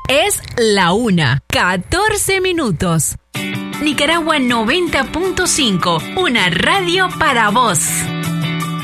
Es la 1:14. Nicaragua 90.5, una radio para vos.